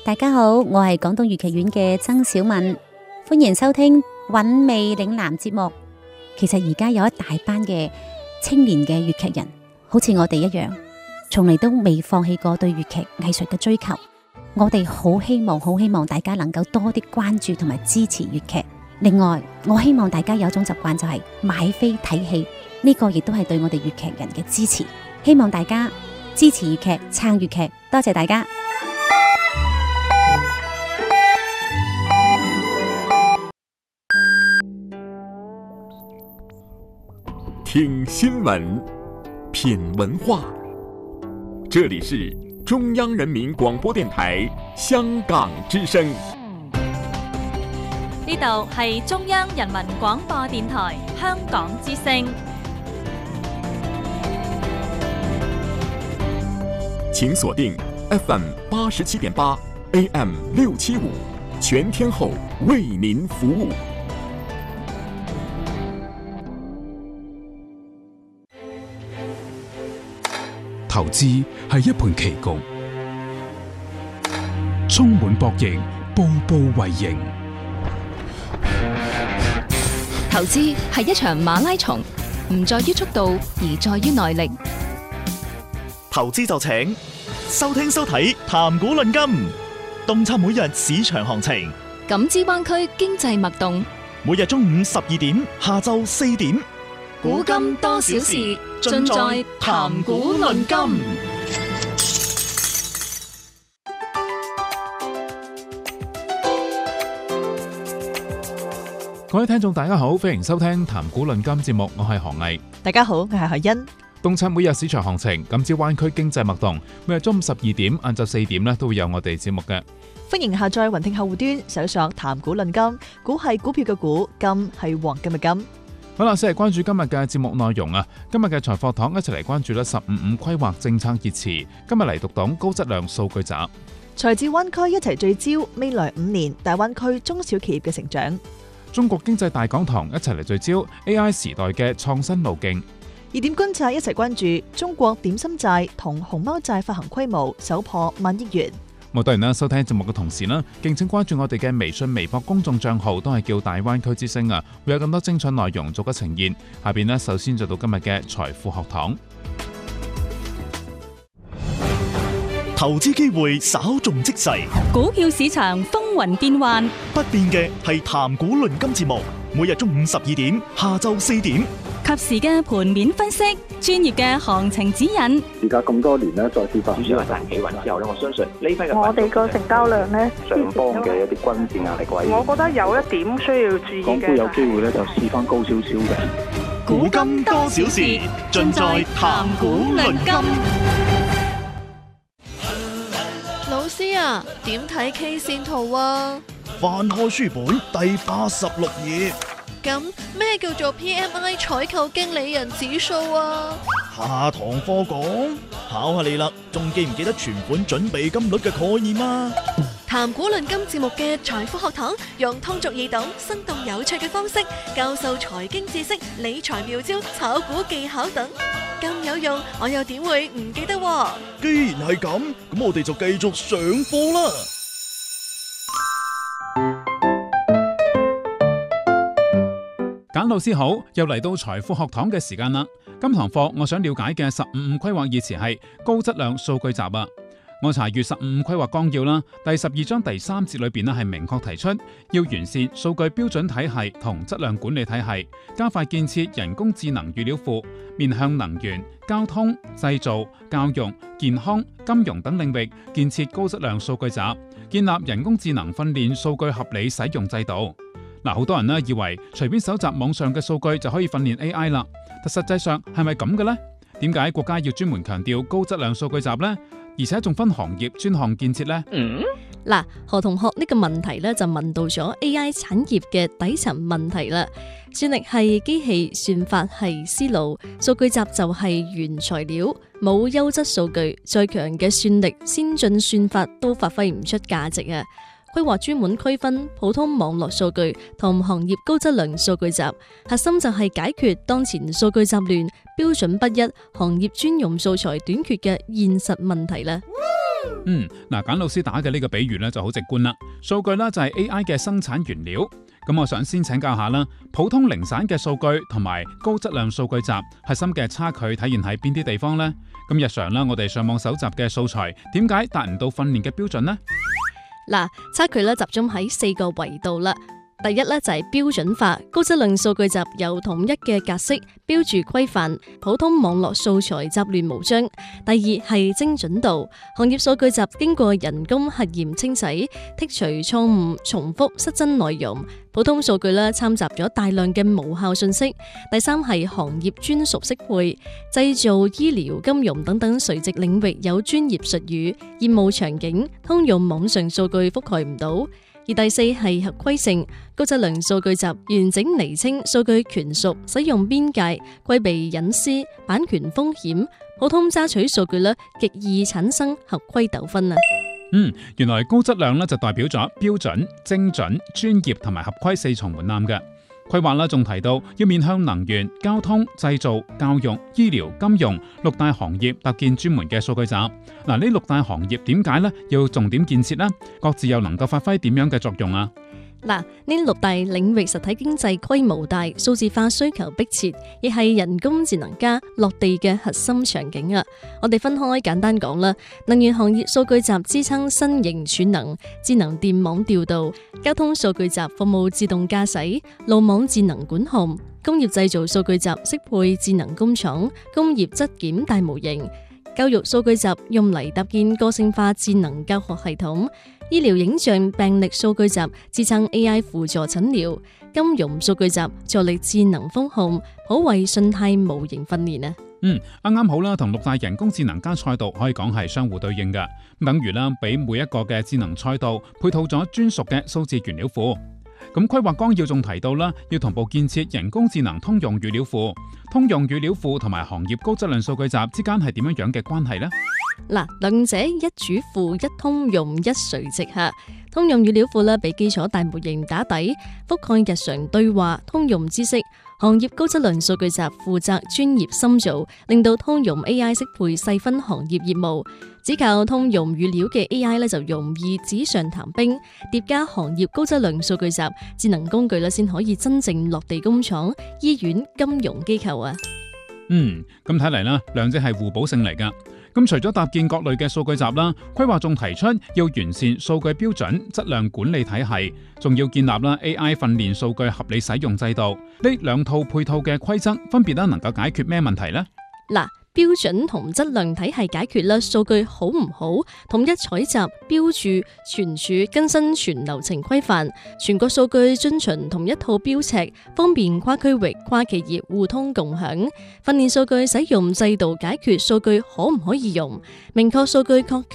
大家好，我係廣東粵劇院嘅曾小敏，歡迎收聽韻味嶺南節目。其實而家有一大班嘅青年嘅粵劇人，好似我哋一樣，從嚟都未放棄過對粵劇藝術嘅追求。我哋好希望大家能夠多啲關注同埋支持粵劇。另外，我希望大家有一種習慣，就係買飛睇戲，呢個亦都係對我哋粵劇人嘅支持。希望大家支持粵劇，撐粵劇，多謝大家。 聽新聞，品文化，這裡是中央人民廣播電台香港之聲。 呢度係中央人民廣播電台香港之聲。 請鎖定 FM 87.8 AM 675，全天候為您服務。 投資係一盤棋局，充滿博弈，步步為營。 投資係一場馬拉松，唔在於速度，而在於耐力。 投資就請收聽收睇談股論金，洞察每日市場行情， 感知灣區經濟脈動。 每日中午12點，下晝4點， 古今多少事，盡在談股論金。 各位聽眾大家好，歡迎收聽談股論金節目，我係何毅。 大家好，我係何欣。 洞察每日市場行情，感知灣區經濟脈動。每日中午12點、晏晝4點都會有我哋節目嘅。 歡迎下載雲聽客戶端，搜索談股論金。股係股票嘅股，金係黃金嘅金。 好啦，先係關注今日嘅節目內容啊！今日嘅財貨堂一齊嚟關注15.5規劃政策熱詞。今日嚟讀懂高質量數據集。 財智灣區一齊聚焦未來5年大灣區中小企業嘅成長。 中國經濟大講堂一齊嚟聚焦 AI 時代嘅創新路徑。 熱點觀察一齊關注中國點心債同熊貓債發行規模首破1萬億元。 當然啦，收聽節目嘅同時啦，敬請關注我哋嘅微信、微博公眾賬號，都係叫大灣區之聲啊，會有咁多精彩內容逐一呈現。下邊呢，首先就到今日嘅財富學堂。 投資機會稍縱即逝， 股票市場風雲變幻， 不變嘅係談股論金節目，每日中午12點，下晝4點， 及時嘅盤面分析，專業嘅行情指引。 而家咁多年咧，再次發展主要係大企穩之後咧，我相信呢批嘅我哋個成交量咧， 上方嘅一啲均線壓力位， 我覺得有一點需要注意嘅。 港股有機會咧就試翻高少少嘅。 古今多少事，盡在談股論金。 老師啊，點睇 K 線圖啊？ 翻開書本第86頁。 咁咩叫做 PMI 採購經理人指數啊？ 下堂課講，考下你啦，仲記唔記得存款準備金率嘅概念啊？ 談股論金節目嘅財富學堂，用通俗易懂、生動有趣嘅方式教授財經知識、理財妙招、炒股技巧等，咁有用，我又點會唔記得喎？ 既然係咁，咁我哋就繼續上課啦。 簡老師好，又嚟到財富學堂嘅時間啦。今堂課我想了解嘅15.5規劃熱詞係高質量數據集啊。我查閱15.5規劃綱要啦，第12章第3節裏邊係明確提出要完善數據標準體系同質量管理體系，加快建設人工智能預料庫，面向能源、交通、製造、教育、健康、金融等領域建設高質量數據集，建立人工智能訓練數據合理使用制度。嗱，好多人以為隨便搜集網上嘅數據就可以訓練 AI 啦，但實際上係咪咁嘅呢？點解國家要專門強調高質量數據集呢？而且仲分行業專項建設呢？ 嗱，何同學呢個問題呢，就問到咗 AI 產業嘅底層問題啦。算力係機器，算法係思路，數據集就係原材料。冇優質數據，再強嘅算力、先進算法都發揮唔出價值啊！規劃專門區分普通網絡數據同行業高質量數據集，核心就係解決當前數據集亂、標準不一、行業專用素材短缺嘅現實問題啦。 嗱，簡老師打嘅呢個比喻咧就好直觀啦。數據咧就係 AI 嘅生產原料。咁我想先請教下啦，普通零散嘅數據同埋高質量數據集核心嘅差距體現喺邊啲地方呢？咁日常啦，我哋上網搜集嘅素材，點解達唔到訓練嘅標準呢？ 嗱，差距咧集中喺4個維度啦。第一咧就係標準化，高質量數據集有統一嘅格式標註規範，普通網絡素材雜亂無章。第二係精準度，行業數據集經過人工核驗清洗，剔除錯誤、重複、失真內容。普通數據咧摻雜咗大量嘅無效信息。第三係行業專屬適配，製造、醫療、金融等等垂直領域有專業術語、業務場景，通用網上數據覆蓋唔到。而第四係合規性，高質量數據集完整釐清數據權屬、使用邊界、規避隱私、版權風險。普通揸取數據極易產生合規糾紛啊！ 原來高質量就代表咗標準、精準、專業同埋合規4重門檻嘅。規劃仲提到要面向能源、交通、製造、教育、醫療、金融6大行業搭建專門嘅數據集。嗱，呢6大行業點解要重點建設呢？各自又能夠發揮點樣嘅作用啊？ 嗱，呢6大領域實體經濟規模大，數字化需求迫切，亦係人工智能加落地嘅核心場景啊！我哋分開簡單講啦。能源行業數據集支撐新型儲能、智能電網調度；交通數據集服務自動駕駛、路網智能管控；工業製造數據集適配智能工廠、工業質檢大模型；教育數據集用嚟搭建個性化智能教學系統。醫療影像病歷數據集支撐 AI 輔助診療，金融數據集助力智能風控，可謂信貸模型訓練啊！ 啱啱好啦，同6大人工智能加賽道可以講係相互對應嘅，等於啦，俾每一個嘅智能賽道配套咗專屬嘅數字原料庫。咁規劃綱要仲提到啦，要同步建設人工智能通用語料庫。通用語料庫同埋行業高質量數據集之間係點樣嘅關係呢？ 嗱，兩者一主庫、一通用、一垂直下。通用語料庫俾基礎大模型打底，覆蓋日常對話、通用知識。行業高質量數據集負責專業深造，令到通用 AI 適配細分行業業務。只靠通用語料嘅 AI 就容易紙上談兵，疊加行業高質量數據集智能工具先可以真正落地工廠、醫院、金融機構啊！ 咁睇嚟啦，兩者係互補性嚟噶。咁除咗搭建各類嘅數據集啦，規劃仲提出要完善數據標準、質量管理體系，仲要建立啦 AI 訓練數據合理使用制度。呢2套配套嘅規則，分別能夠解決咩問題呢？ 嗱，標準同質量體系解決數據好唔好，統一採集、標註、存儲、更新全流程規範，全國數據遵循同一套標尺，方便跨區域、跨企業互通共享。訓練數據使用制度解決數據可唔可以用，明確數據確